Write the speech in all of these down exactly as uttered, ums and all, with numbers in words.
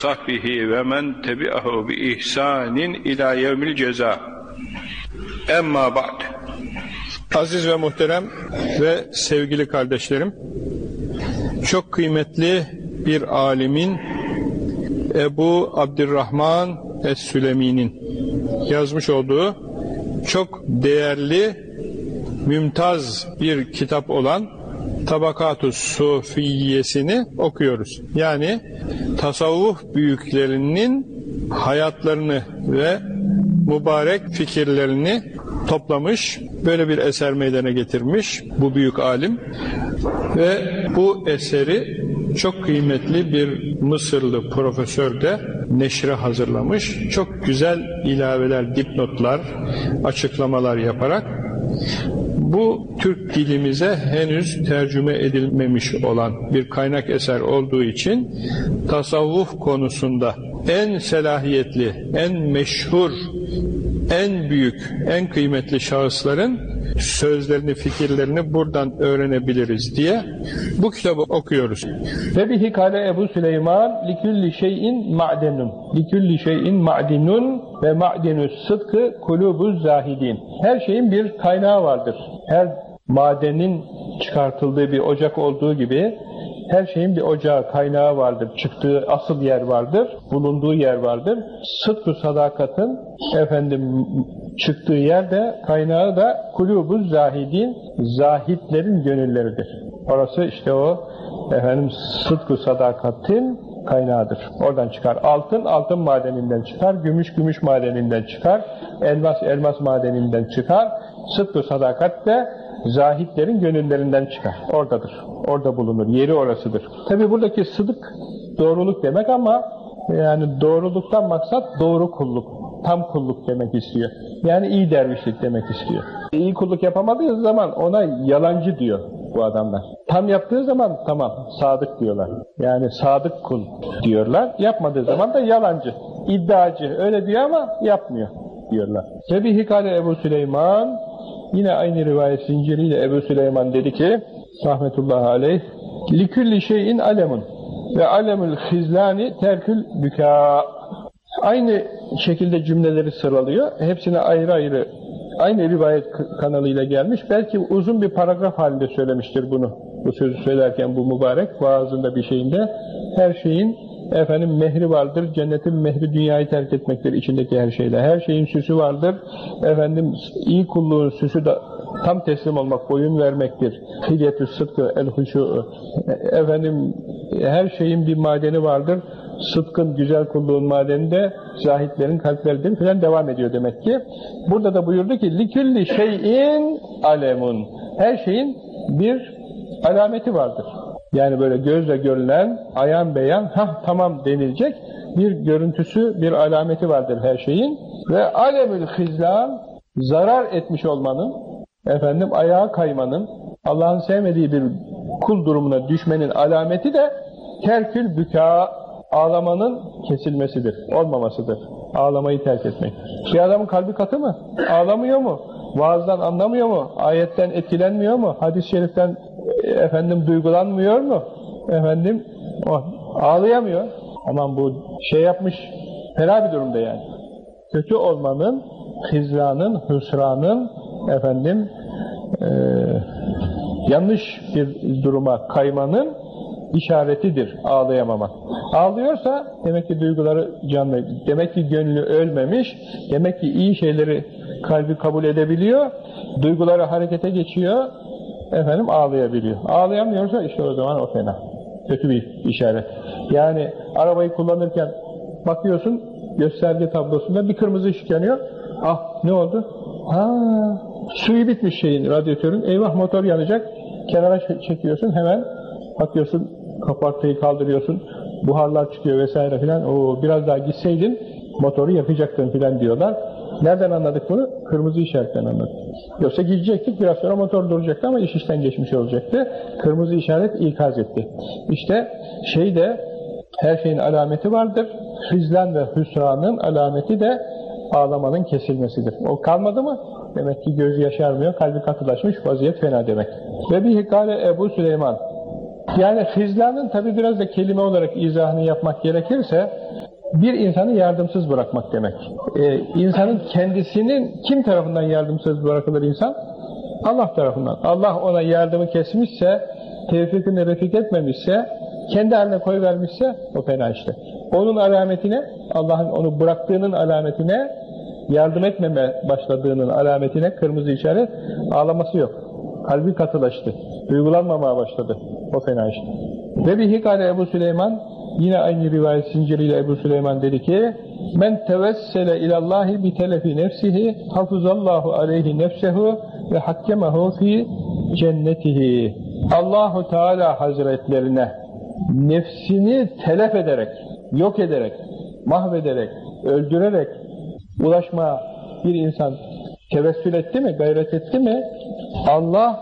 sahbihi ve men tebi'ahu bi ihsanin ila yevmil ceza. Emma ba'd. Aziz ve muhterem ve sevgili kardeşlerim, çok kıymetli bir alimin, Ebu Abdurrahman Es-Sülemi'nin yazmış olduğu çok değerli, mümtaz bir kitap olan Tabakat-ı Sufiyesini okuyoruz. Yani tasavvuf büyüklerinin hayatlarını ve mübarek fikirlerini toplamış, böyle bir eser meydana getirmiş bu büyük alim ve bu eseri çok kıymetli bir Mısırlı profesör de neşre hazırlamış. Çok güzel ilaveler, dipnotlar, açıklamalar yaparak bu Türk dilimize henüz tercüme edilmemiş olan bir kaynak eser olduğu için tasavvuf konusunda en selahiyetli, en meşhur, en büyük, en kıymetli şahısların sözlerini, fikirlerini buradan öğrenebiliriz diye bu kitabı okuyoruz. Ve bihi kâle Ebu Süleyman likülli şeyin ma'denun likülli şeyin ma'dinun ve ma'denus sıdkı kulubuz zahidin. Her şeyin bir kaynağı vardır. Her madenin çıkartıldığı bir ocak olduğu gibi her şeyin bir ocağı, kaynağı vardır. Çıktığı asıl yer vardır. Bulunduğu yer vardır. Sıdk-ı sadakatın efendim çıktığı yer de, kaynağı da kulubuz zahidin, zahitlerin gönülleridir. Orası işte o efendim sıdk-ı sadakatin kaynağıdır. Oradan çıkar. Altın, altın madeninden çıkar. Gümüş, gümüş madeninden çıkar. Elmas, elmas madeninden çıkar. Sıdk-ı sadakat de zahitlerin gönüllerinden çıkar. Oradadır. Orada bulunur. Yeri orasıdır. Tabi buradaki sıdık doğruluk demek ama yani doğruluktan maksat doğru kulluk. Tam kulluk demek istiyor. Yani iyi dervişlik demek istiyor. İyi kulluk yapamadığı zaman ona yalancı diyor bu adamlar. Tam yaptığı zaman tamam, sadık diyorlar. Yani sadık kul diyorlar. Yapmadığı zaman da yalancı, iddiacı. Öyle diyor ama yapmıyor diyorlar. Ve bir hikâle Ebu Süleyman, yine aynı rivayet zinciriyle Ebu Süleyman dedi ki, rahmetullahi aleyh, likülli şeyin alemun ve alemül hizlani terkül bükâ. Aynı şekilde cümleleri sıralıyor. Hepsine ayrı ayrı, aynı rivayet kanalıyla gelmiş. Belki uzun bir paragraf halinde söylemiştir bunu. Bu sözü söylerken bu mübarek vaazında bir şeyinde. Her şeyin efendim mehri vardır. Cennetin mehri dünyayı terk etmektir içindeki her şeyle. Her şeyin süsü vardır. Efendim iyi kulluğun süsü de tam teslim olmak, boyun vermektir. Hilyetü sıdkı el-huşu. Efendim her şeyin bir madeni vardır. Sıdkın, güzel kulluğun madeni de zahitlerin kalpleridir filan devam ediyor demek ki. Burada da buyurdu ki likülli şeyin alemun. Her şeyin bir alameti vardır. Yani böyle gözle görülen, ayan beyan, hah tamam denilecek bir görüntüsü, bir alameti vardır her şeyin. Ve alemül hizlan, zarar etmiş olmanın, efendim ayağa kaymanın, Allah'ın sevmediği bir kul durumuna düşmenin alameti de terkül büka, ağlamanın kesilmesidir, olmamasıdır. Ağlamayı terk etmek. Bir adamın kalbi katı mı? Ağlamıyor mu? Vaazdan anlamıyor mu? Ayetten etkilenmiyor mu? Hadis-i şeriften efendim duygulanmıyor mu? Efendim o, ağlayamıyor. Aman bu şey yapmış, fena bir durumda yani. Kötü olmanın, hizlanın, hüsranın efendim e, yanlış bir duruma kaymanın işaretidir ağlayamamak. Ağlıyorsa demek ki duyguları canlı, demek ki gönlü ölmemiş, demek ki iyi şeyleri kalbi kabul edebiliyor, duyguları harekete geçiyor, efendim ağlayabiliyor. Ağlayamıyorsa işte o zaman o fena. Kötü bir işaret. Yani arabayı kullanırken bakıyorsun gösterge tablosunda bir kırmızı ışık yanıyor. Ah ne oldu? Ha, suyu bitmiş şeyin, radyatörün. Eyvah motor yanacak. Kenara çekiyorsun hemen. Bakıyorsun kaportayı kaldırıyorsun. Buharlar çıkıyor vesaire filan. Oo biraz daha gitseydin motoru yakacaktın filan diyorlar. Nereden anladık bunu? Kırmızı işaretten anladık. Yoksa gidecektik, biraz sonra motor duracaktı ama iş işten geçmiş olacaktı. Kırmızı işaret ikaz etti. İşte şeyde her şeyin alameti vardır. Hizlan ve hüsranın alameti de ağlamanın kesilmesidir. O kalmadı mı? Demek ki gözü yaşarmıyor, kalbi katılaşmış, vaziyet fena demek. Ve bir hikâle Ebu Süleyman, Yani hizlanın tabi biraz da kelime olarak izahını yapmak gerekirse bir insanı yardımsız bırakmak demek. Ee, insanın kendisinin kim tarafından yardımsız bırakılır insan? Allah tarafından. Allah ona yardımı kesmişse, tevfikini refik etmemişse, kendi haline koyvermişse o fena işte. Onun alametine, Allah'ın onu bıraktığının alametine, yardım etmeme başladığının alametine kırmızı işaret, ağlaması yok. Kalbi katılaştı. Duygulanmamaya başladı. O fena işte. Ve bir hikâle Ebu Süleyman, yine aynı rivayet zinciriyle Ebu Süleyman dedi ki, men tevessele ilallahi bi telefi nefsihi hafızallahu aleyhi nefsehu ve hakkemehu fi cennetihi. Allahu Teala Hazretlerine nefsini telef ederek, yok ederek, mahvederek, öldürerek ulaşmaya bir insan tevessül etti mi, gayret etti mi, Allah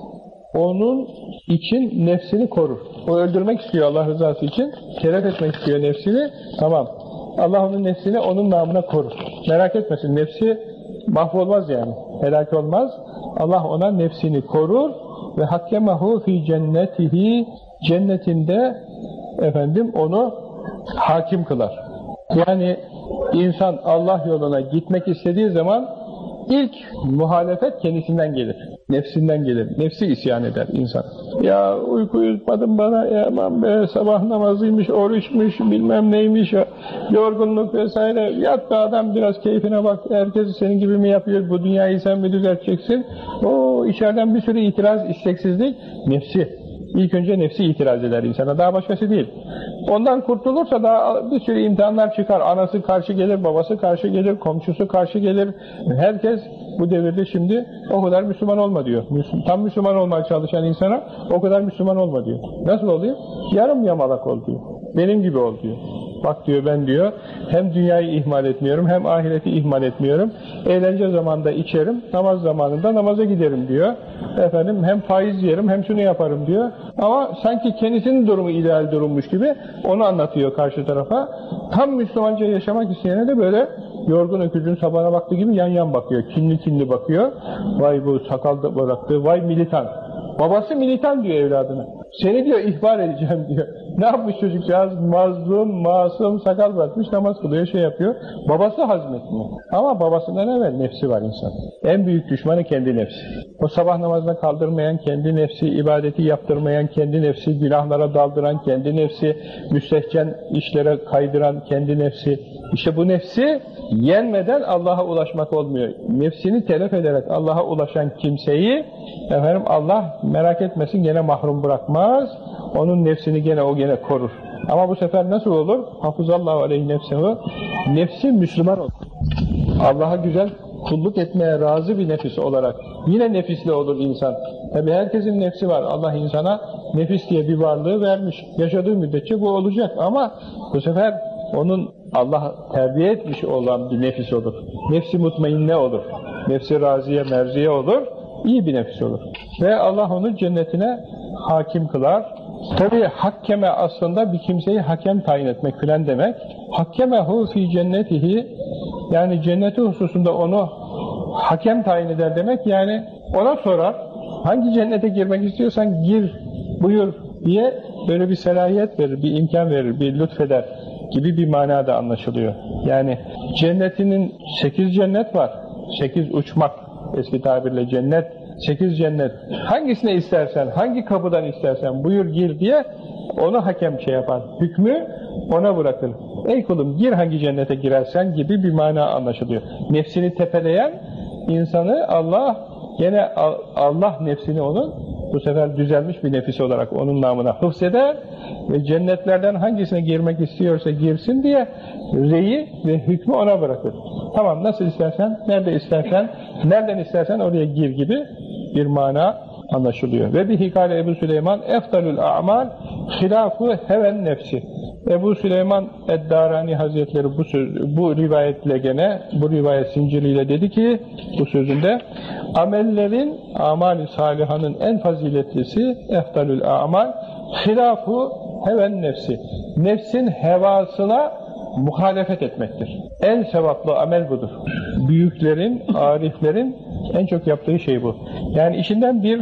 onun için nefsini korur. O öldürmek istiyor Allah rızası için, telef etmek istiyor nefsini, tamam. Allah onun nefsini onun namına korur. Merak etmesin, nefsi mahvolmaz yani, helak olmaz. Allah ona nefsini korur ve hakkemehu fi cennetihi, cennetinde efendim onu hakim kılar. Yani insan Allah yoluna gitmek istediği zaman ilk muhalefet kendisinden gelir. Nefsinden gelir. Nefsi isyan eder insan. Ya uyku uyutmadın bana, ya aman be, sabah namazıymış, oruçmuş, bilmem neymiş, yorgunluk vesaire. Yat be adam, biraz keyfine bak. Herkes senin gibi mi yapıyor? Bu dünyayı sen mi düzelteceksin? O içeriden bir sürü itiraz, isteksizlik. Nefsi. İlk önce nefsi itiraz eder insana. Daha başkası değil. Ondan kurtulursa daha bir sürü imtihanlar çıkar. Anası karşı gelir, babası karşı gelir, komşusu karşı gelir. Herkes bu devirde şimdi o kadar Müslüman olma diyor. Tam Müslüman olmaya çalışan insana o kadar Müslüman olma diyor. Nasıl oluyor? Yarım yamalak ol diyor. Benim gibi ol diyor. Bak diyor, ben diyor hem dünyayı ihmal etmiyorum hem ahireti ihmal etmiyorum. Eğlence zamanında içerim, namaz zamanında namaza giderim diyor. Efendim hem faiz yerim hem şunu yaparım diyor. Ama sanki kendisinin durumu ideal durummuş gibi onu anlatıyor karşı tarafa. Tam Müslümanca yaşamak isteyene de böyle yorgun öküzün sabahına baktığı gibi yan yan bakıyor. Kinli kinli bakıyor. Vay bu sakal da bıraktı. Vay militan. Babası militan diyor evladına. Seni diyor ihbar edeceğim diyor. Ne yapmış çocukcağız? Mazlum, masum, sakal bırakmış, namaz kılıyor, şey yapıyor. Babası hazmetmiyor. Ama babasından evvel nefsi var insan. En büyük düşmanı kendi nefsi. O sabah namazına kaldırmayan kendi nefsi, ibadeti yaptırmayan kendi nefsi, günahlara daldıran kendi nefsi, müstehcen işlere kaydıran kendi nefsi. İşte bu nefsi yenmeden Allah'a ulaşmak olmuyor. Nefsini telef ederek Allah'a ulaşan kimseyi efendim Allah merak etmesin gene mahrum bırakmaz. Onun nefsini gene o gene korur. Ama bu sefer nasıl olur? Hafızallahu aleyhi nefsehu. Nefsi Müslüman olur. Allah'a güzel kulluk etmeye razı bir nefis olarak. Yine nefisli olur insan. Tabi herkesin nefsi var. Allah insana nefis diye bir varlığı vermiş. Yaşadığı müddetçe bu olacak ama bu sefer onun Allah terbiye etmiş olan bir nefis olur. Nefsi mutmainne olur. Nefsi raziye, merziye olur. İyi bir nefis olur. Ve Allah onu cennetine hakim kılar. Tabi hakkeme aslında bir kimseyi hakem tayin etmek filan demek. Hakkemehu fi cennetihi, yani cenneti hususunda onu hakem tayin eder demek. Yani ona sorar, hangi cennete girmek istiyorsan gir, buyur diye böyle bir selahiyet verir, bir imkan verir, bir lütfeder gibi bir manada anlaşılıyor. Yani cennetinin sekiz cennet var. Sekiz uçmak, eski tabirle cennet, sekiz cennet. Hangisine istersen, hangi kapıdan istersen buyur gir diye onu hakem şey yapar. Hükmü ona bırakır. Ey kulum gir hangi cennete girersen gibi bir mana anlaşılıyor. Nefsini tepeleyen insanı Allah, gene Allah nefsini onun bu sefer düzelmiş bir nefis olarak onun namına hıfzeder ve cennetlerden hangisine girmek istiyorsa girsin diye reyi ve hükmü ona bırakır. Tamam, nasıl istersen, nerede istersen, nereden istersen oraya gir gibi bir mana anlaşılıyor. Ve bir hikâle Ebu Süleyman eftalül a'mal hilâfu heven nefsi. Ebu Süleyman Eddarani Hazretleri bu söz, bu rivayetle gene, bu rivayet zinciriyle dedi ki, bu sözünde, amellerin, amal-i salihanın en faziletlisi, eftalül a'mal, hilafu heven nefsi. Nefsin hevasına muhalefet etmektir. En sevaplı amel budur. Büyüklerin, ariflerin en çok yaptığı şey bu. Yani işinden bir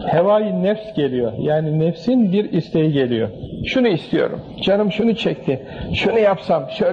Hevai nefs geliyor. Yani nefsin bir isteği geliyor. Şunu istiyorum. Canım şunu çekti. Şunu yapsam, şöyle